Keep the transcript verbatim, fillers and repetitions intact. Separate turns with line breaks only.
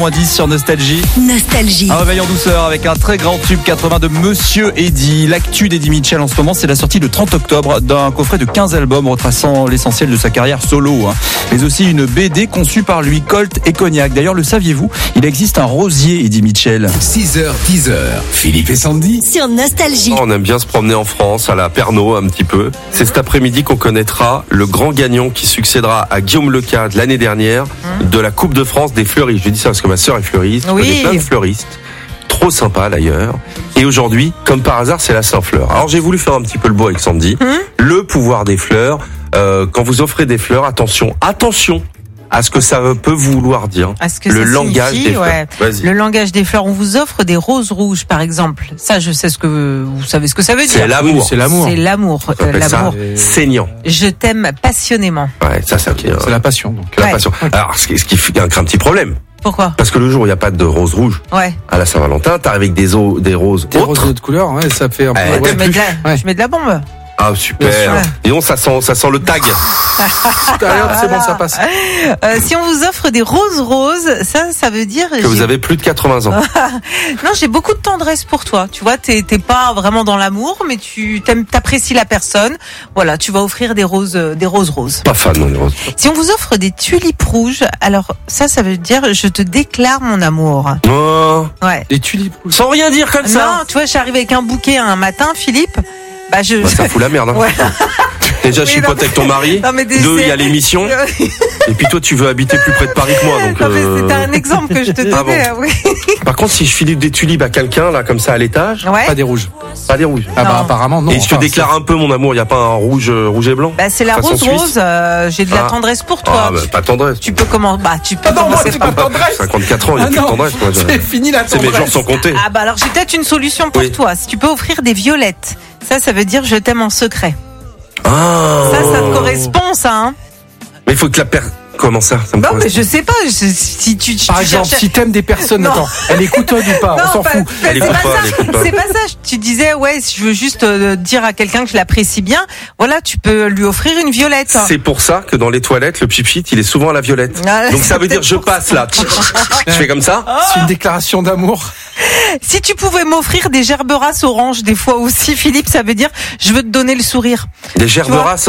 dix sur Nostalgie.
Nostalgie.
Un réveil en douceur avec un très grand tube quatre-vingts de Monsieur Eddy. L'actu d'Eddie Mitchell en ce moment, c'est la sortie le trente octobre d'un coffret de quinze albums retraçant l'essentiel de sa carrière solo, hein. Mais aussi une B D conçue par lui, Colt et Cognac. D'ailleurs, le saviez-vous, il existe un rosier Eddie Mitchell.
six heures, dix heures, Philippe et Sandy.
Sur Nostalgie.
On aime bien se promener en France, à la Pernod un petit peu. C'est cet après-midi qu'on connaîtra le grand gagnant qui succédera à Guillaume Leca de l'année dernière de la Coupe de France des fleuristes. Je dis ça parce que ma sœur est fleuriste, je
Oui.
connais plein de fleuristes. Trop sympa d'ailleurs. Et aujourd'hui, comme par hasard, c'est la Saint-Fleur. Alors j'ai voulu faire un petit peu le beau avec Sandy.
Hum
Le pouvoir des fleurs. Euh, quand vous offrez des fleurs, attention, attention à ce que ça peut vouloir dire.
À ce que
le
ça
langage
signifie,
des fleurs.
ouais.
Vas-y.
Le langage des fleurs. On vous offre des roses rouges, par exemple. Ça, je sais ce que vous savez ce que ça veut dire.
C'est l'amour.
C'est l'amour.
C'est l'amour.
On
euh,
appelle ça
l'amour.
saignant.
Je t'aime passionnément.
Ouais, ça, ça vient.
C'est la passion, donc.
La
Ouais.
passion. Alors, ce qui, ce qui fait un, un petit problème.
Pourquoi?
Parce que le jour où il n'y a pas de rose rouge
Ouais.
à la Saint-Valentin, t'arrives avec des, eaux, des roses
Des roses
autres.
de couleur, ouais, ça fait un peu.
Eh,
ouais,
je, mets de la,
Ouais.
je mets de la bombe.
Ah, super.
Bien sûr.
Et donc, ça sent, ça sent le tag.
D'ailleurs, c'est bon, ça passe.
Euh, si on vous offre des roses roses, ça, ça veut dire
Que vous
j'ai-
avez plus de quatre-vingts ans.
non, j'ai beaucoup de tendresse pour toi. Tu vois, t'es t'es pas vraiment dans l'amour, mais tu t'aimes, t'apprécies la personne. Voilà, tu vas offrir des roses, euh, des roses roses.
Pas fan, non, les roses.
Si on vous offre des tulipes rouges, alors ça, ça veut dire je te déclare mon amour.
Oh,
Ouais.
Les tulipes rouges.
sans rien dire comme ça.
Non, tu vois, je suis arrivée avec un bouquet un matin, Philippe. Bah je.
Bah, ça fout la merde. Hein.
Ouais.
Déjà, je
Oui,
suis
non,
pote avec ton mari.
Non, mais des-
Deux, il y a
c'est-
l'émission. Et puis toi, tu veux habiter plus près de Paris que moi. Donc,
Non, mais
euh,
c'était un exemple que je te
Ah
donnais. Oui.
Par contre, si je file des tulipes à quelqu'un, là, comme ça, à l'étage,
Ouais.
Pas des rouges.
pas des rouges.
Ah bah,
Non.
apparemment, non.
Et je te
Enfin,
déclare un peu mon amour. Il n'y a pas un rouge, euh, rouge et blanc.
Bah c'est la
Façon
rose
suisse.
rose. euh, j'ai de la
Ah.
tendresse pour toi.
Ah, bah, pas tendresse.
Tu peux comment Bah tu peux
Ah non, moi,
commencer
c'est
par.
pas tendresse.
cinquante-quatre ans, il n'y a
Ah
plus de
non,
tendresse. Moi, je-
c'est fini la
C'est mes
tendresse.
jours sont comptés.
Ah bah alors j'ai peut-être une solution pour
Oui.
toi. Si tu peux offrir des violettes, ça ça veut dire je t'aime en secret.
Ah.
Ça ça te correspond ça hein.
Mais il faut que la personne. Comment ça, ça me
Non mais
correspond.
je sais pas. je- si tu, tu
Par
tu
exemple,
cherches-
si t'aimes des personnes,
Non.
attends, elle écoute ou pas, on s'en
pas-
fout.
pas-
Elle
c'est
écoute
pas
pas, elle
ça.
écoute pas.
C'est pas ça. Tu disais ouais, si je veux juste euh, dire à quelqu'un que je l'apprécie bien, voilà, tu peux lui offrir une violette.
C'est pour ça que dans les toilettes, le pchit il est souvent à la violette.
Ah,
Donc ça veut
c'est
dire je
pour
passe là. Je fais comme ça.
C'est une déclaration d'amour.
Si tu pouvais m'offrir des gerberas oranges des fois aussi, Philippe, ça veut dire je veux te donner le sourire.
Des gerbes
vois
races.